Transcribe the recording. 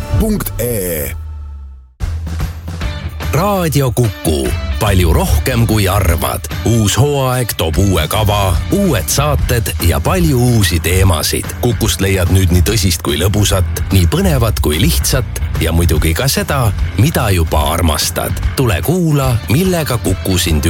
kuku.ee. Raadio Kuku. Palju rohkem kui arvad. Uus hooaeg toob uue kava, uued saated ja palju uusi teemasid. Kukust leiad nüüd nii tõsist kui lõbusat, nii põnevat kui lihtsat ja muidugi ka seda, mida juba armastad. Tule kuula, millega Kuku sind